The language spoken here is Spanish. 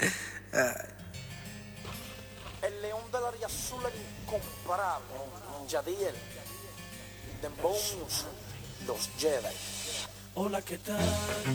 El león del área azul, el incomparable. Yadiel, Dembow Music, los Jedi. Hola, ¿qué tal?